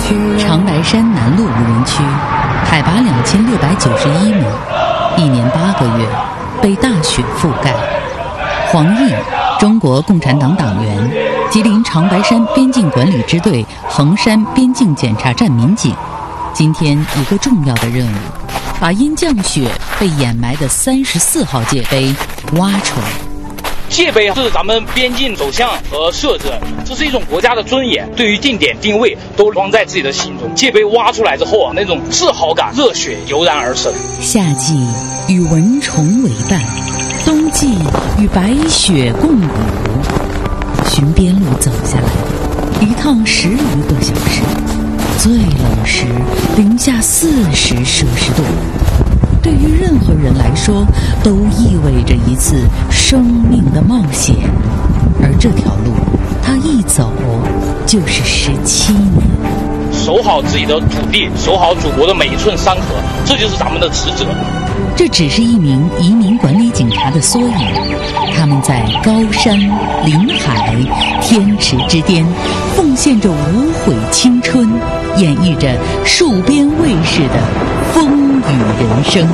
长白山南麓无人区，海拔2691米，1年8个月被大雪覆盖。黄毅，中国共产党党员，吉林长白山边境管理支队横山边境检查站民警，今天一个重要的任务，把因降雪被掩埋的34号界碑挖出来。 界碑是咱们边境走向和设置，这是一种国家的尊严，对于定点定位都装在自己的心中。界碑挖出来之后啊，那种自豪感、热血油然而生。 夏季与蚊虫为伴，冬季与白雪共舞。循边路走下来，一趟10余个小时，最冷时零下40摄氏度。对于任何人来说，都意味着一次生命的冒险。而这条路，他一走就是17年。 守好自己的土地，守好祖国的每一寸山河，这就是咱们的职责。 这只是一名移民管理警察的缩影，他们在高山、林海、天池之巅，奉献着无悔青春，演绎着戍边卫士的风雨人生，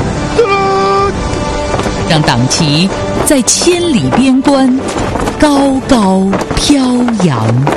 让党旗在千里边关高高飘扬。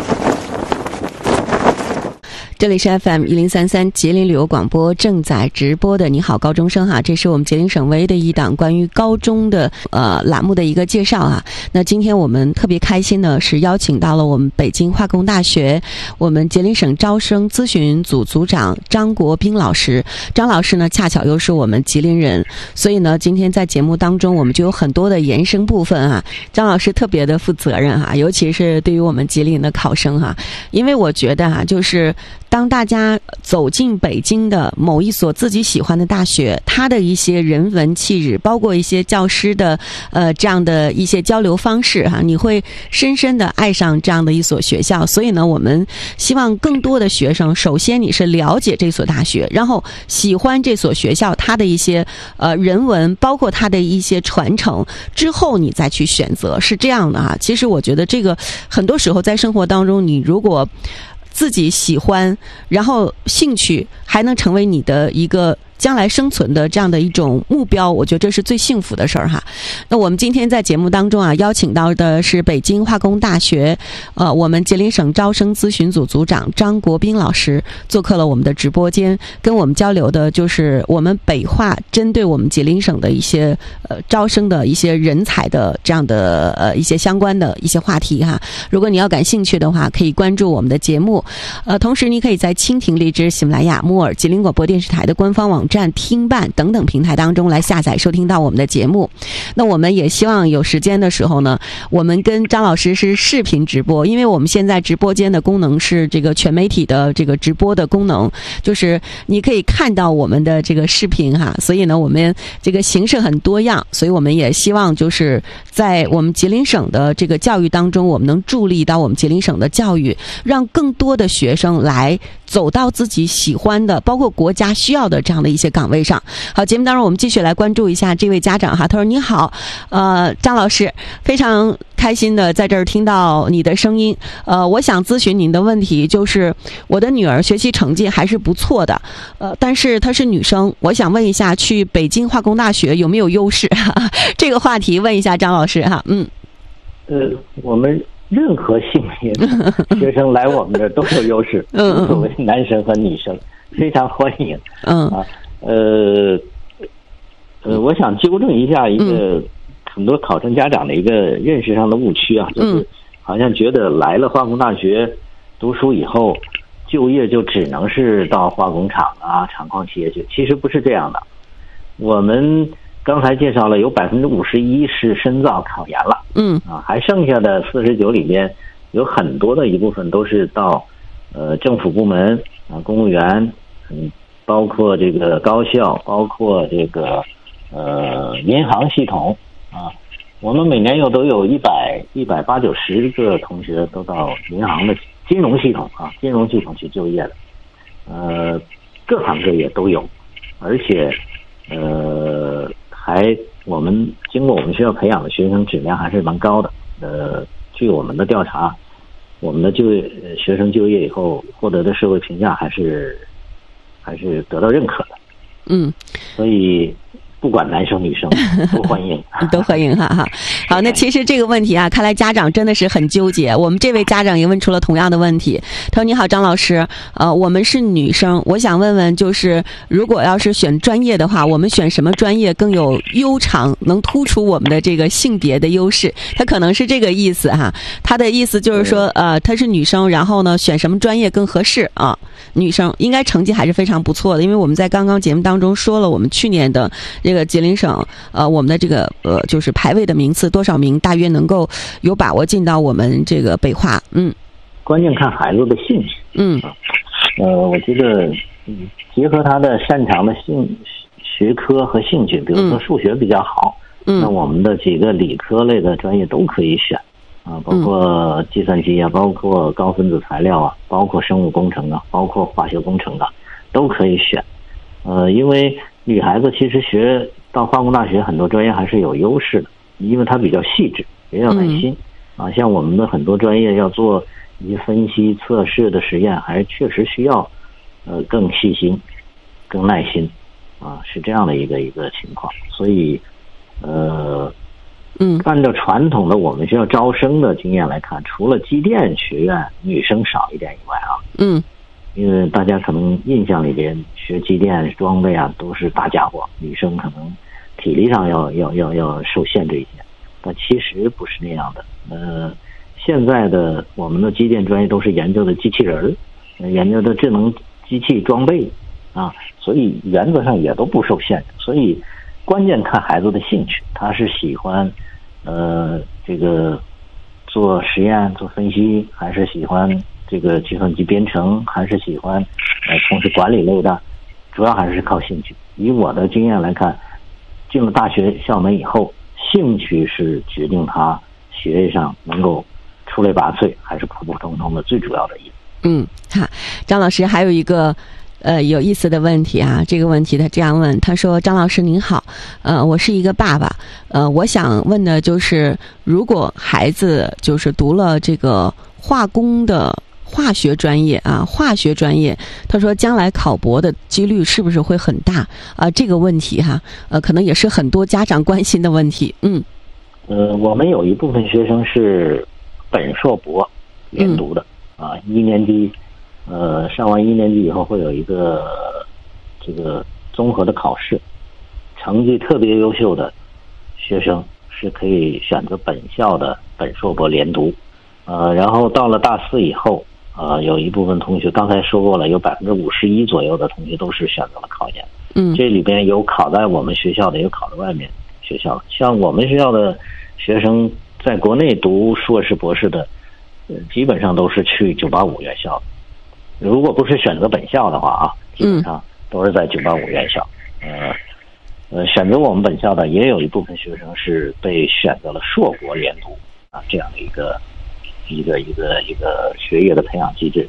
这里是 FM1033 吉林旅游广播正在直播的你好高中生哈，这是我们吉林省唯一的一档关于高中的栏目的一个介绍啊。那今天我们特别开心呢，是邀请到了我们北京化工大学我们吉林省招生咨询组组长张国斌老师。张老师呢，恰巧又是我们吉林人，所以呢，今天在节目当中我们就有很多的延伸部分啊。张老师特别的负责任哈，尤其是对于我们吉林的考生哈，因为我觉得哈，就是当大家走进北京的某一所自己喜欢的大学，它的一些人文气质，包括一些教师的这样的一些交流方式哈，你会深深的爱上这样的一所学校。所以呢，我们希望更多的学生，首先你是了解这所大学，然后喜欢这所学校它的一些人文，包括它的一些传承，之后你再去选择，是这样的哈。其实我觉得这个很多时候在生活当中，你如果自己喜欢，然后兴趣还能成为你的一个将来生存的这样的一种目标，我觉得这是最幸福的事儿哈。那我们今天在节目当中啊，邀请到的是北京化工大学我们吉林省招生咨询组组长张国斌老师做客了我们的直播间，跟我们交流的就是我们北化针对我们吉林省的一些招生的一些人才的这样的一些相关的一些话题哈。如果你要感兴趣的话，可以关注我们的节目，同时你可以在蜻蜓、荔枝、喜马拉雅、木耳、吉林广播电视台的官方网站、听办等等平台当中来下载收听到我们的节目。那我们也希望有时间的时候呢，我们跟张老师是视频直播，因为我们现在直播间的功能是这个全媒体的这个直播的功能，就是你可以看到我们的这个视频哈。所以呢，我们这个形式很多样，所以我们也希望就是在我们吉林省的这个教育当中，我们能助力到我们吉林省的教育，让更多的学生来走到自己喜欢的，包括国家需要的这样的一些岗位上。好，节目当中我们继续来关注一下这位家长哈，他说：“你好，张老师，非常开心的在这儿听到你的声音。我想咨询您的问题，就是我的女儿学习成绩还是不错的，但是她是女生，我想问一下，去北京化工大学有没有优势？这个话题问一下张老师哈。 我们任何性别的学生来我们这都有优势，无所谓男生和女生，非常欢迎。我想纠正一下一个很多考生家长的一个认识上的误区啊，就是好像觉得来了化工大学读书以后，就业就只能是到化工厂啊、厂矿企业去，其实不是这样的。我们刚才介绍了有51%是深造考研了，还剩下的49里边有很多的一部分都是到政府部门啊、公务员，包括这个高校，包括这个银行系统啊。我们每年又都有180-190个同学都到银行的金融系统啊，金融系统去就业的，各行各业都有，而且我们经过我们学校培养的学生质量还是蛮高的。据我们的调查， 我们的学生就业以后获得的社会评价还是得到认可的。所以不管男生女生都欢迎， 都欢迎哈。好，那其实这个问题啊，看来家长真的是很纠结。我们这位家长也问出了同样的问题，他说：“你好，张老师，我们是女生，我想问问，就是如果要是选专业的话，我们选什么专业更有优长，能突出我们的这个性别的优势？”他可能是这个意思哈。他的意思就是说，她是女生，然后呢，选什么专业更合适啊？女生应该成绩还是非常不错的，因为我们在刚刚节目当中说了，我们去年的这个吉林省我们的这个就是排位的名次多少名，大约能够有把握进到我们这个北化。 关键看孩子的兴趣。我觉得结合他的擅长的学科和兴趣，比如说数学比较好，那我们的几个理科类的专业都可以选包括计算机啊，包括高分子材料啊，包括生物工程啊，包括化学工程啊，都可以选。因为女孩子其实学到化工大学很多专业还是有优势的，因为它比较细致，也有耐心像我们的很多专业要做一些分析测试的实验，还确实需要更细心更耐心是这样的一个情况。所以按照传统的我们学校招生的经验来看，除了机电学院女生少一点以外因为大家可能印象里边学机电装备都是大家伙，女生可能体力上要受限制一些，但其实不是那样的。现在的我们的机电专业都是研究的机器人，研究的智能机器装备所以原则上也都不受限制。所以关键看孩子的兴趣，他是喜欢这个做实验做分析，还是喜欢这个计算机编程，还是喜欢从事管理类的，主要还是靠兴趣。以我的经验来看，进了大学校门以后，兴趣是决定他学业上能够出类拔萃还是普普通通的最主要的因素。 张老师还有一个有意思的问题这个问题他这样问，他说：“张老师您好，我是一个爸爸，我想问的就是，如果孩子就是读了这个化工的化学专业他说将来考博的几率是不是会很大这个问题可能也是很多家长关心的问题。 我们有一部分学生是本硕博连读的一年级上完一年级以后会有一个这个综合的考试，成绩特别优秀的学生是可以选择本校的本硕博连读然后到了大四以后有一部分同学刚才说过了，有51%左右的同学都是选择了考研。这里边有考在我们学校的，有考在外面学校的。像我们学校的学生在国内读硕士博士的基本上都是去985院校的。如果不是选择本校的话基本上都是在985院校。选择我们本校的也有一部分学生是被选择了硕博连读这样的一个学业的培养机制。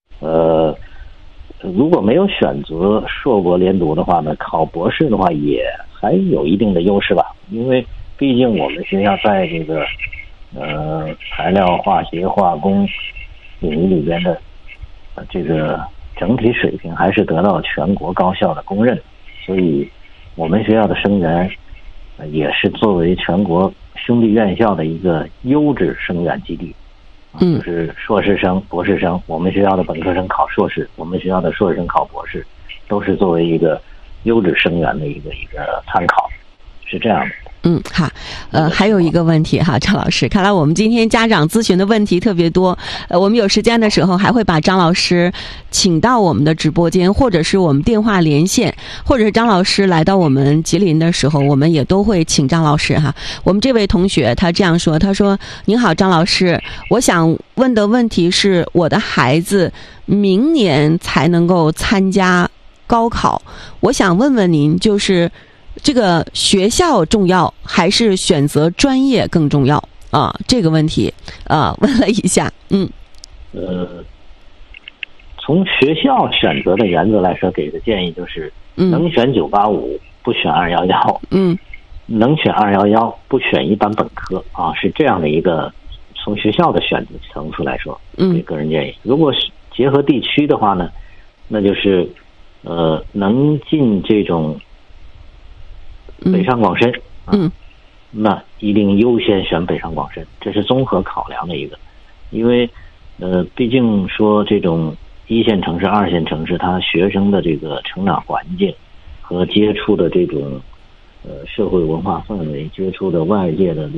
如果没有选择硕博连读的话呢，考博士的话也还有一定的优势吧，因为毕竟我们学校在这个材料化学化工领域里边的这个整体水平还是得到全国高校的公认，所以我们学校的生源也是作为全国兄弟院校的一个优质生源基地。就是硕士生博士生，我们学校的本科生考硕士，我们学校的硕士生考博士，都是作为一个优质生源的一个参考，是这样的。 好，还有一个问题张老师，看来我们今天家长咨询的问题特别多，我们有时间的时候还会把张老师请到我们的直播间，或者是我们电话连线，或者是张老师来到我们吉林的时候，我们也都会请张老师我们这位同学他这样说，他说：“您好，张老师，我想问的问题是，我的孩子明年才能够参加高考，我想问问您，就是这个学校重要还是选择专业更重要这个问题问了一下。 从学校选择的原则来说，给的建议就是能选985不选211，能选211不选一般本科是这样的一个从学校的选择层次来说，给个人建议。如果是结合地区的话呢，那就是能进这种北上广深那一定优先选北上广深，这是综合考量的一个。因为毕竟说这种一线城市、二线城市，它学生的这个成长环境和接触的这种社会文化氛围，接触的外界的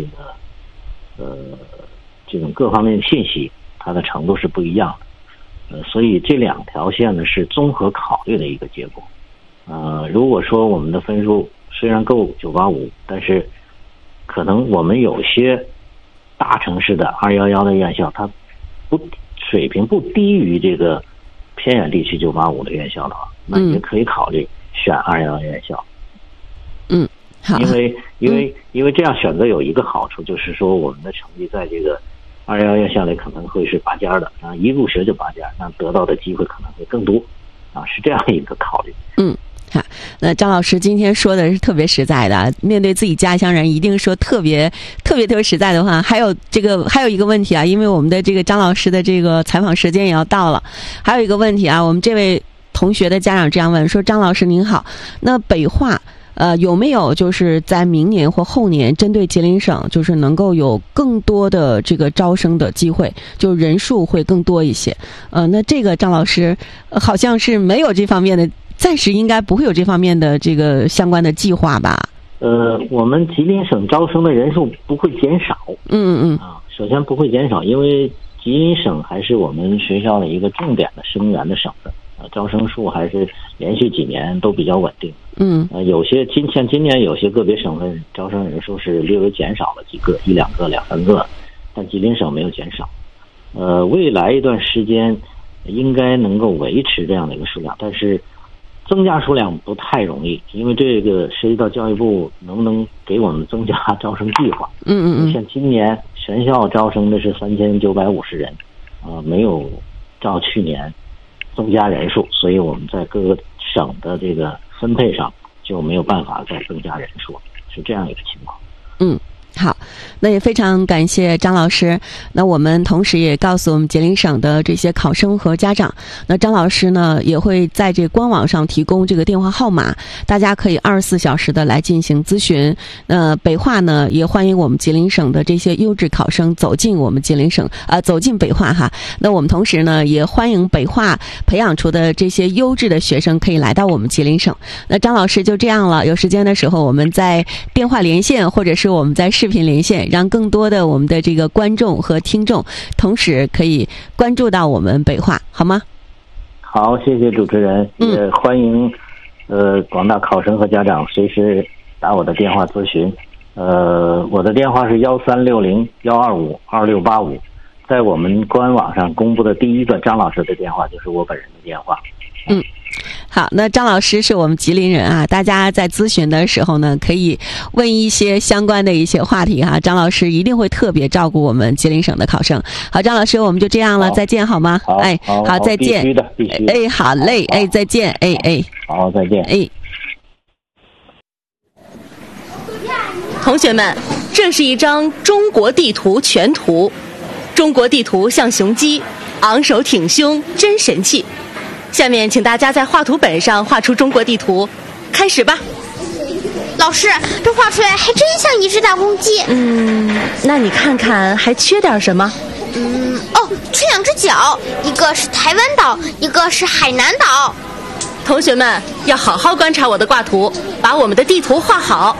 这种各方面的信息，它的程度是不一样的。所以这两条线呢是综合考虑的一个结果。如果说我们的分数虽然够985，但是可能我们有些大城市的211的院校，它水平不低于这个偏远地区985的院校的话，那也可以考虑选211院校。 好。 因为这样选择有一个好处，就是说我们的成绩在这个211院校里可能会是拔尖的啊，一入学就拔尖，那得到的机会可能会更多啊，是这样一个考虑。 好，那张老师今天说的是特别实在的，面对自己家乡人一定说特别实在的话。还有一个问题啊，因为我们的这个张老师的这个采访时间也要到了，还有一个问题啊，我们这位同学的家长这样问说：张老师您好，那北化有没有就是在明年或后年针对吉林省就是能够有更多的这个招生的机会，就人数会更多一些？那这个张老师好像是没有这方面的，暂时应该不会有这方面的这个相关的计划吧？ 我们吉林省招生的人数不会减少。首先不会减少，因为吉林省还是我们学校的一个重点的生源的省份。招生数还是连续几年都比较稳定。有些像今年有些个别省份招生人数是略微减少了几个，1、2个、2、3个，但吉林省没有减少。未来一段时间应该能够维持这样的一个数量，但是增加数量不太容易，因为这个涉及到教育部能不能给我们增加招生计划。像今年全校招生的是3950人，没有照去年增加人数，所以我们在各个省的这个分配上就没有办法再增加人数，是这样一个情况。 好，那也非常感谢张老师。那我们同时也告诉我们吉林省的这些考生和家长，那张老师呢也会在这官网上提供这个电话号码，大家可以24小时的来进行咨询。北化呢也欢迎我们吉林省的这些优质考生走进我们吉林省走进北化哈。那我们同时呢也欢迎北化培养出的这些优质的学生可以来到我们吉林省。那张老师就这样了，有时间的时候我们在电话连线或者是我们在视频连线，让更多的我们的这个观众和听众同时可以关注到我们北化，好吗？ 好，谢谢主持人，也欢迎广大考生和家长随时打我的电话咨询。我的电话是1360-125-2685，在我们官网上公布的第一个张老师的电话就是我本人的电话。 好，那张老师是我们吉林人啊，大家在咨询的时候呢，可以问一些相关的一些话题哈，张老师一定会特别照顾我们吉林省的考生。好，张老师，我们就这样了，再见好吗？好，再见。 必须的。 好嘞，再见， 好，再见。 同学们，这是一张中国地图全图，中国地图像雄鸡，昂首挺胸，真神气。下面请大家在画图本上画出中国地图，开始吧。 老师，这画出来还真像一只大公鸡。 那你看看还缺点什么？ 缺2只脚，一个是台湾岛，一个是海南岛。 同学们要好好观察我的挂图，把我们的地图画好。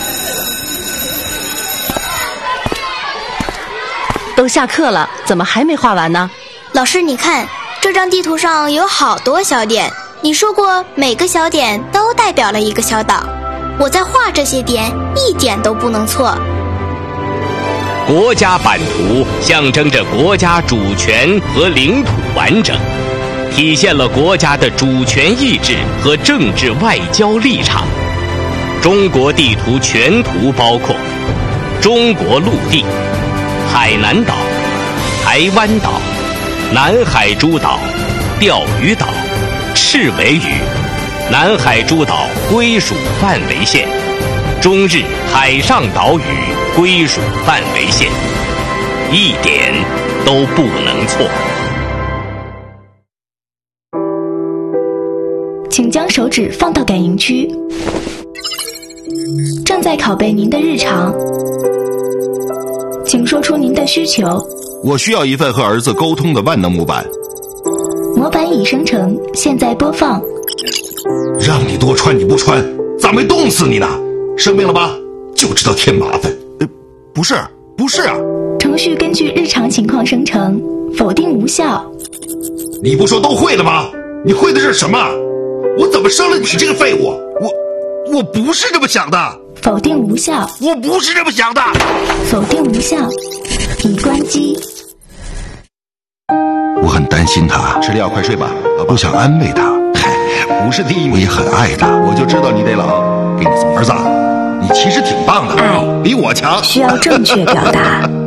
都下课了，怎么还没画完呢？ 老师，你看这张地图上有好多小点，你说过每个小点都代表了一个小岛，我在画这些点一点都不能错。 国家版图象征着国家主权和领土完整，体现了国家的主权意志和政治外交立场。中国地图全图包括中国陆地、海南岛、台湾岛、南海诸岛、钓鱼岛、赤尾屿、南海诸岛归属范围线、中日海上岛屿归属范围线、 一点都不能错。 请将手指放到感应区，正在拷贝您的日常，请说出您的需求。 我需要一份和儿子沟通的万能模板。 模板已生成，现在播放。 让你多穿你不穿，咋没冻死你呢？生病了吧？就知道添麻烦。不是啊。 程序根据日常情况生成，否定无效。 你不说都会了吗？你会的是什么？我怎么生了你这个废物？我不是这么想的。 否定无效。 我不是这么想的。 否定无效，已关机。 我很担心他，吃了药快睡吧。不想安慰他。不是第一，我也很爱他。我就知道你得冷。给你送儿子，你其实挺棒的，比我强。 需要正确表达。